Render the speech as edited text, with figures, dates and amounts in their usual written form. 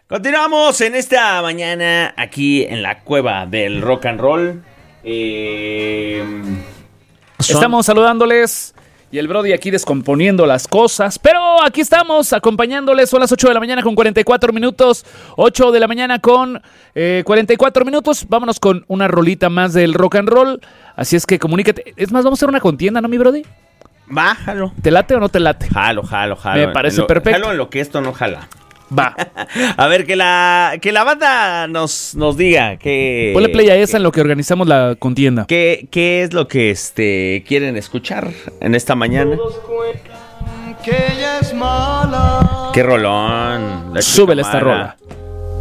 Continuamos en esta mañana aquí en la cueva del rock and roll. Estamos saludándoles y el Brody aquí descomponiendo las cosas, pero aquí estamos acompañándoles. Son las 8 de la mañana con 44 minutos. 8 de la mañana con 44 minutos. Vámonos con una rolita más del rock and roll. Así es que comunícate. Es más, vamos a hacer una contienda, ¿no, mi Brody? Bájalo. ¿Te late o no te late? Jalo. Me parece perfecto. Jalo en lo que esto no jala. Va. A ver, que la banda nos diga que... Ponle play a esa en lo que organizamos la contienda. ¿Qué es lo que quieren escuchar en esta mañana? Que ella es mala. ¡Qué rolón! Súbele esta rola.